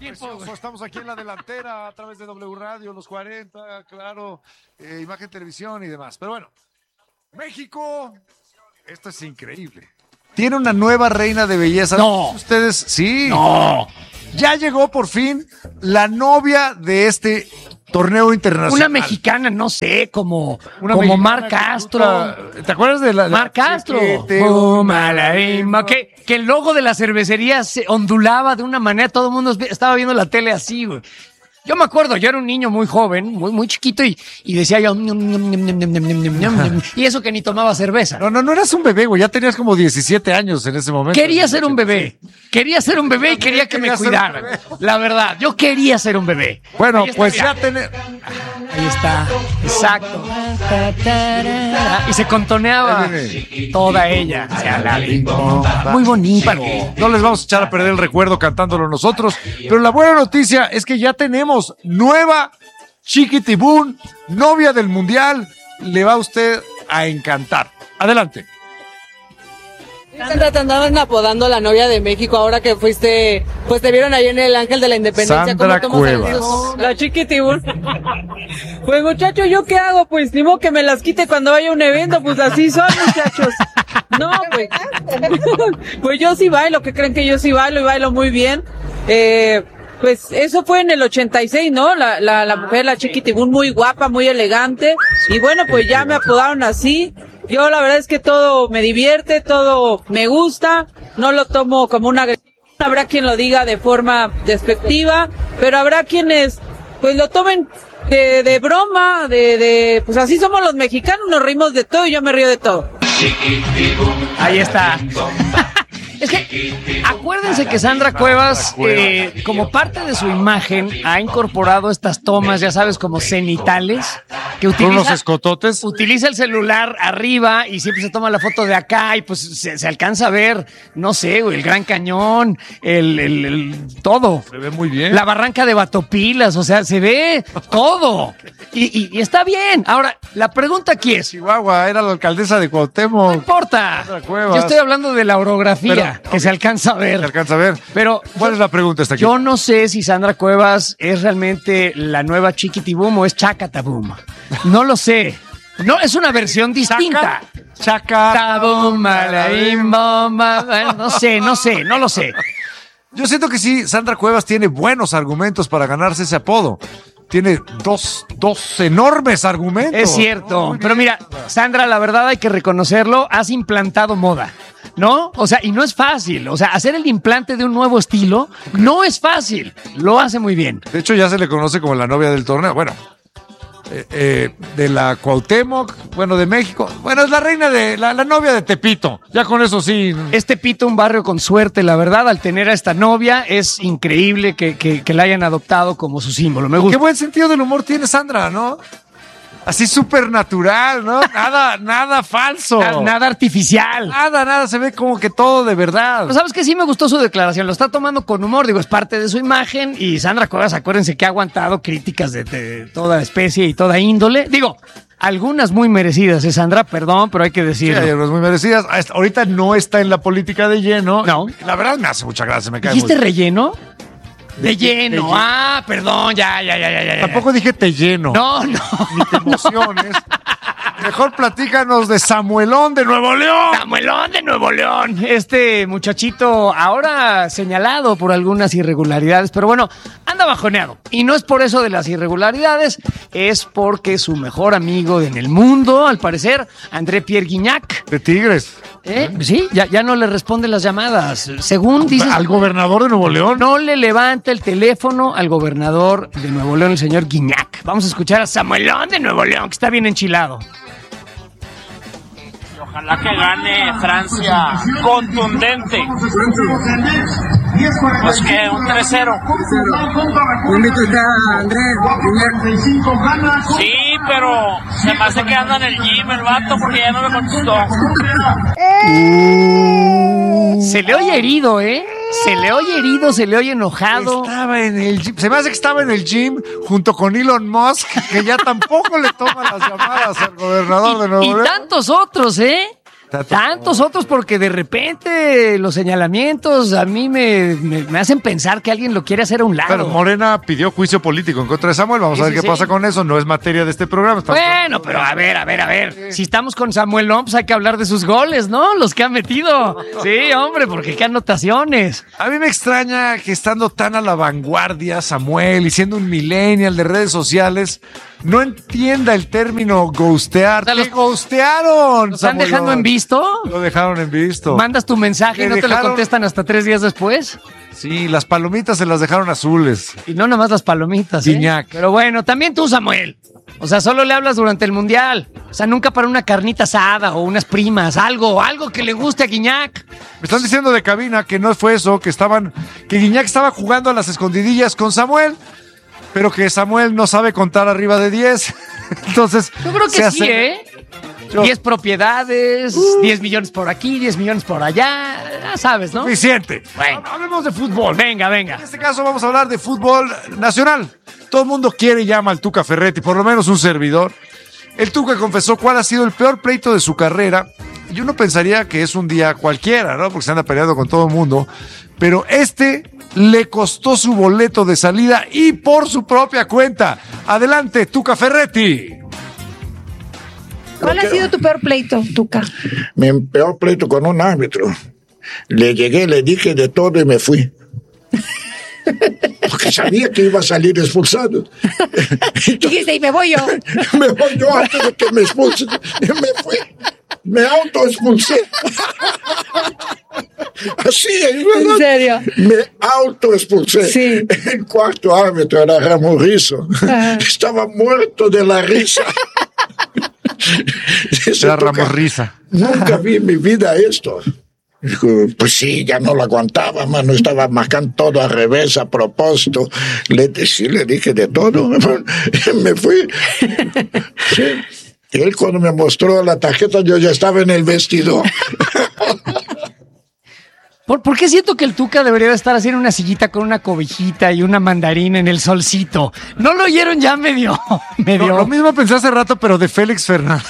equipo. Estamos aquí en la delantera a través de W Radio, los 40, claro, Imagen Televisión y demás. Pero bueno, México, esto es increíble. Tiene una nueva reina de belleza. No. Ustedes, sí. No. Ya llegó por fin la novia de este torneo internacional. Una mexicana, no sé, como Mar Castro. ¿Te acuerdas de la Mar Castro? Que el logo de la cervecería se ondulaba de una manera, todo el mundo estaba viendo la tele así, güey. Yo me acuerdo, yo era un niño muy joven, muy chiquito y decía yo y eso que ni tomaba cerveza. No eras un bebé, güey, ya tenías como 17 años en ese momento. Quería ser un bebé y quería que me cuidaran. La verdad, yo quería ser un bebé. Bueno, pues ya tenés. Ahí está, exacto. Y se contoneaba toda ella. Muy bonito. Bueno, no les vamos a echar a perder el recuerdo cantándolo nosotros, pero la buena noticia es que ya tenemos nueva Chiquitibum, novia del Mundial. Le va a usted a encantar. Adelante. Sandra, te andaban apodando la novia de México ahora que fuiste, pues te vieron ahí en el Ángel de la Independencia. Sandra Cuevas. La Chiquitibum. Pues muchacho, ¿yo qué hago? Pues ni modo que me las quite cuando vaya a un evento, pues así son, muchachos. No, pues. Pues yo sí bailo, ¿qué creen que yo sí bailo y bailo muy bien? Pues eso fue en el 86, ¿no? La mujer, la Chiquitibum, muy guapa, muy elegante. Y bueno, pues ya me apodaron así. Yo la verdad es que todo me divierte, todo me gusta. No lo tomo como una agresión. Habrá quien lo diga de forma despectiva, pero habrá quienes pues lo tomen de broma, pues así somos los mexicanos, nos reímos de todo y yo me río de todo. Ahí está. Es que acuérdense que Sandra Cuevas, como parte de su imagen, ha incorporado estas tomas, ya sabes, como cenitales, que ¿Con unos escototes? Utiliza el celular arriba y siempre se toma la foto de acá y pues se alcanza a ver, no sé, el Gran Cañón, el todo. Se ve muy bien. La barranca de Batopilas, o sea, se ve todo. Y está bien. Ahora, la pregunta aquí es... Chihuahua, era la alcaldesa de Cuauhtémoc. No importa. Yo estoy hablando de la orografía. Que se alcanza a ver. Se alcanza a ver. Pero ¿cuál es la pregunta esta aquí? Yo no sé si Sandra Cuevas es realmente la nueva Chiquitibum o es Chacatabum. No lo sé. No, es una versión distinta. Chacatabum. No lo sé. Yo siento que sí, Sandra Cuevas tiene buenos argumentos para ganarse ese apodo. Tiene dos enormes argumentos. Es cierto. Pero mira, Sandra, la verdad hay que reconocerlo, has implantado moda, ¿no? O sea, y no es fácil. O sea, hacer el implante de un nuevo estilo no es fácil. Lo hace muy bien. De hecho, ya se le conoce como la novia del torneo. Bueno, de la Cuauhtémoc, bueno, de México. Bueno, es la reina de la novia de Tepito. Ya con eso sí. Es Tepito un barrio con suerte, la verdad, al tener a esta novia. Es increíble que la hayan adoptado como su símbolo. Me gusta. Qué buen sentido del humor tiene Sandra, ¿no? Así súper natural, ¿no? Nada falso. Nada artificial. Nada, se ve como que todo de verdad. Pues, ¿sabes qué? Sí me gustó su declaración, lo está tomando con humor, digo, es parte de su imagen, y Sandra Cuevas, acuérdense que ha aguantado críticas de toda especie y toda índole. Digo, algunas muy merecidas, Sandra, perdón, pero hay que decirlo. Sí, hay algunas muy merecidas. Ahorita no está en la política de lleno. No. La verdad me hace mucha gracia, me cae ¿Dijiste muy... relleno? De lleno. Perdón, ya. Tampoco dije te lleno. No. Ni te emociones. Mejor platícanos de Samuelón de Nuevo León. Samuelón de Nuevo León. Este muchachito ahora señalado por algunas irregularidades, pero bueno, anda bajoneado. Y no es por eso de las irregularidades, es porque su mejor amigo en el mundo, al parecer, André Pierre Guignac. De Tigres. Sí, ya no le responde las llamadas. Según dices... ¿Al gobernador de Nuevo León? No le levanta el teléfono al gobernador de Nuevo León, el señor Guignac. Vamos a escuchar a Samuelón de Nuevo León, que está bien enchilado. Ojalá que gane Francia contundente. Pues que un 3-0. Sí, pero se me hace que anda en el gym el vato porque ya no me contestó. Se le oye herido, ¿eh? Se le oye herido, se le oye enojado. Estaba en el gym. Se me hace que estaba en el gym junto con Elon Musk, que ya tampoco le toma las llamadas al gobernador de Nuevo León. Y tantos otros, ¿eh? Tantos otros, porque de repente los señalamientos a mí me hacen pensar que alguien lo quiere hacer a un lado. Pero Morena pidió juicio político en contra de Samuel. Vamos a ver qué pasa con eso. No es materia de este programa. Bueno, pero a ver. Si estamos con Samuel, no, pues hay que hablar de sus goles, ¿no? Los que ha metido. Sí, hombre, porque qué anotaciones. A mí me extraña que estando tan a la vanguardia Samuel y siendo un millennial de redes sociales, no entienda el término ghostear. O sea, ¡Te ghostearon! ¿Lo están dejando en visto? Lo dejaron en visto. ¿Mandas tu mensaje y no te lo contestan hasta 3 días después? Sí, las palomitas se las dejaron azules. Y no nada más las palomitas, Guiñac. Pero bueno, también tú, Samuel. O sea, solo le hablas durante el Mundial. O sea, nunca para una carnita asada o unas primas, algo que le guste a Guiñac. Me están diciendo de cabina que no fue eso, que Guiñac estaba jugando a las escondidillas con Samuel, pero que Samuel no sabe contar arriba de 10. Entonces, yo creo que sí, 10 propiedades, 10 millones por aquí, 10 millones por allá, ya sabes, ¿no? Suficiente. Bueno, hablemos de fútbol. Venga. En este caso vamos a hablar de fútbol nacional. Todo el mundo quiere y llama al Tuca Ferretti, por lo menos un servidor. El Tuca confesó cuál ha sido el peor pleito de su carrera. Y uno pensaría que es un día cualquiera, ¿no? Porque se anda peleando con todo el mundo. Pero le costó su boleto de salida y por su propia cuenta. Adelante, Tuca Ferretti. ¿Cuál ha sido tu peor pleito, Tuca? Mi peor pleito con un árbitro. Le llegué, le dije de todo y me fui. Porque sabía que iba a salir expulsado. Dijiste, y me voy yo. Me voy yo antes de que me expulsen. Y me fui. Me autoexpulsé. Así es, ¿verdad? ¿En serio? Me autoexpulsé. Sí. El cuarto árbitro era Ramos Rizo. Estaba muerto de la risa. Era Ramos Risa. Nunca vi en mi vida esto. Dijo, pues sí, ya no lo aguantaba, mano, estaba marcando todo al revés, a propósito. Le dije de todo, me fui. Sí. Y él cuando me mostró la tarjeta, yo ya estaba en el vestidor. ¿Por qué siento que el Tuca debería de estar así en una sillita con una cobijita y una mandarina en el solcito? ¿No lo oyeron ya medio? No, lo mismo pensé hace rato, pero de Félix Fernández.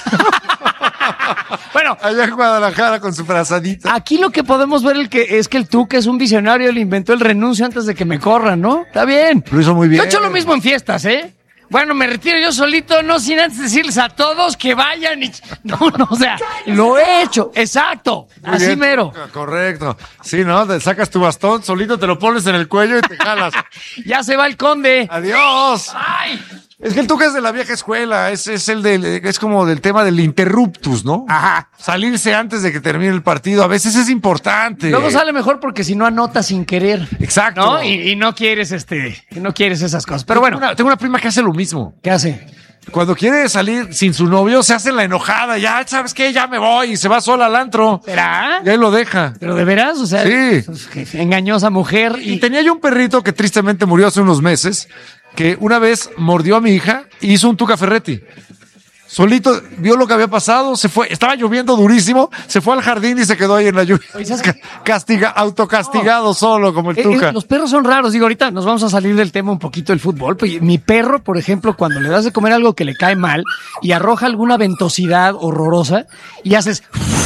Bueno, allá en Guadalajara con su brazadita. Aquí lo que podemos ver es que el Tuca es un visionario, le inventó el renuncio antes de que me corran, ¿no? Está bien. Lo hizo muy bien. Yo he hecho lo mismo en fiestas, ¿eh? Bueno, me retiro yo solito, no sin antes decirles a todos que vayan y... No, o sea, lo he hecho, exacto, Muy así bien, mero. Correcto. Sí, ¿no? Te sacas tu bastón, solito te lo pones en el cuello y te jalas. Ya se va el conde. ¡Adiós! ¡Ay! Es que el Tuca es de la vieja escuela, es como del tema del interruptus, ¿no? Ajá. Salirse antes de que termine el partido, a veces es importante. Luego sale mejor porque si no anotas sin querer. Exacto. ¿No? Y no quieres no quieres esas cosas. Pero bueno, Tengo una prima que hace lo mismo. ¿qué hace? Cuando quiere salir sin su novio, se hace la enojada. Ya, ¿sabes qué? Ya me voy y se va sola al antro. ¿Será? Y ahí lo deja. ¿Pero de veras? O sea, Sí. engañosa mujer. Y tenía yo un perrito que tristemente murió hace unos meses, que una vez mordió a mi hija y hizo un Tuca Ferretti. Solito vio lo que había pasado, se fue, estaba lloviendo durísimo, se fue al jardín y se quedó ahí en la lluvia. Oye, ¿sabes qué? Autocastigado solo, como el Tuca. Los perros son raros. Digo, ahorita nos vamos a salir del tema un poquito del fútbol. Pues, mi perro, por ejemplo, cuando le das de comer algo que le cae mal y arroja alguna ventosidad horrorosa y haces...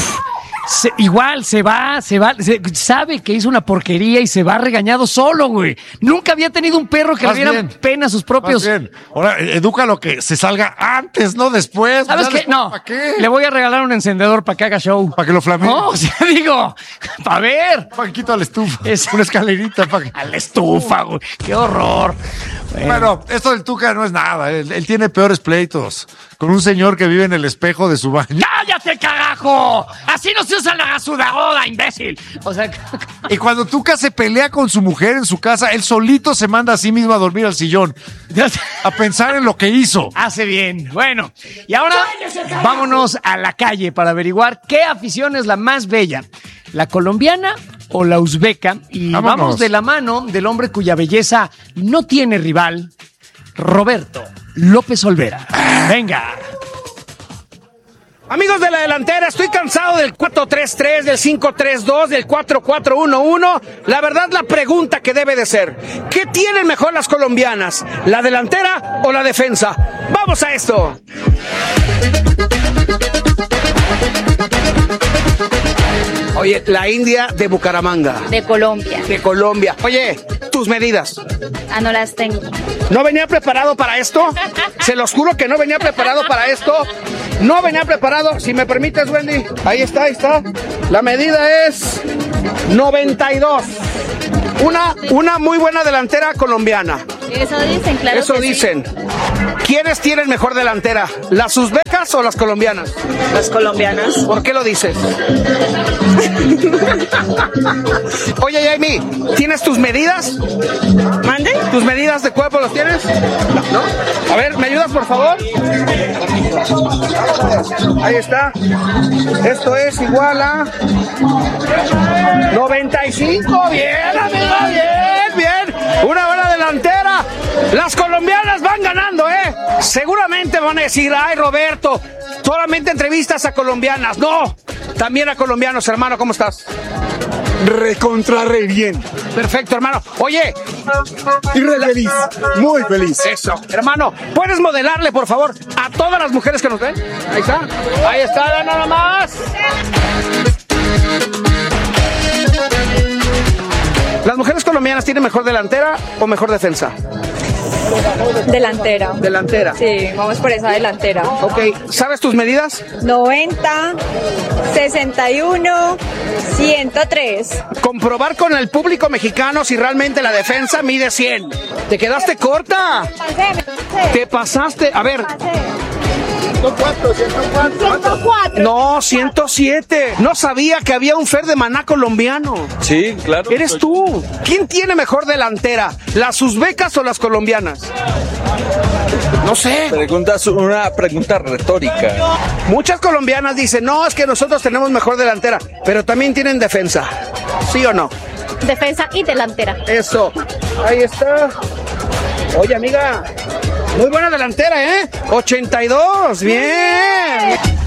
igual se va, sabe que hizo una porquería y se va regañado solo, güey. Nunca había tenido un perro que le diera pena a sus propios. Más bien. Ahora, edúcalo que se salga antes, no después. ¿Sabes Ya qué? después, No, ¿para qué? le voy a regalar un encendedor para que haga show. Para que lo flamee. No, o sea, digo, para ver. Un banquito a la estufa. Es- Una escalerita para que... A la estufa, güey. Qué horror. Bueno, esto del Tuca no es nada. Él tiene peores pleitos. Con un señor que vive en el espejo de su baño. ¡Cállate, carajo! Así no se usa la gasudagoda, imbécil. O sea, Y cuando Tuca se pelea con su mujer en su casa, él solito se manda a sí mismo a dormir al sillón. A pensar en lo que hizo. hace bien. Bueno, y ahora vámonos a la calle para averiguar qué afición es la más bella, la colombiana o la uzbeca. Y Vámonos. vamos de la mano del hombre cuya belleza no tiene rival, Roberto López Olvera. Venga. Amigos de la delantera, estoy cansado del 4-3-3, del 5-3-2, del 4-4-1-1. La verdad, la pregunta que debe de ser, ¿qué tienen mejor las colombianas? ¿La delantera o la defensa? ¡Vamos a esto! Oye, la India de Bucaramanga. De Colombia. De Colombia. Oye, tus medidas. Ah, no las tengo. ¿No venía preparado para esto? Se los juro que no venía preparado para esto. No venía preparado. Si me permites, Wendy. Ahí está, ahí está. La medida es 92. Una muy buena delantera colombiana. Eso dicen, claro. Eso que dicen. Sí. ¿Quiénes tienen mejor delantera? ¿Las uzbecas o las colombianas? Las colombianas. ¿Por qué lo dices? Oye, Jamie, ¿tienes tus medidas? ¿Mande? ¿Tus medidas de cuerpo los tienes? ¿No? A ver, ¿me ayudas, por favor? Ahí está. Esto es igual a 95. Bien, amiga, bien, bien. Una buena delantera. Las colombianas van ganando, ¿eh? Seguramente van a decir, ay, Roberto, solamente entrevistas a colombianas. No, también a colombianos, hermano, ¿cómo estás? Recontra re bien. Perfecto, hermano. Oye. Y re feliz. Muy feliz. Eso. Hermano, ¿puedes modelarle, por favor, a todas las mujeres que nos ven? Ahí está. Ahí está, nada más. ¿Las mujeres colombianas tienen mejor delantera o mejor defensa? Delantera. Delantera. Sí, vamos por esa delantera. Ok, ¿sabes tus medidas? 90, 61, 103. Comprobar con el público mexicano si realmente la defensa mide 100. ¿Te quedaste corta? Me pasé. Te pasaste. A ver. 104. 104. No, 107. No sabía que había un Fer de Maná colombiano. Sí, claro. Eres tú. ¿Quién tiene mejor delantera? ¿Las uzbecas o las colombianas? No sé. Una pregunta retórica. Muchas colombianas dicen, no, es que nosotros tenemos mejor delantera, pero también tienen defensa. ¿Sí o no? Defensa y delantera. Eso. Ahí está. Oye, amiga, muy buena delantera, ¿eh? 82. Bien.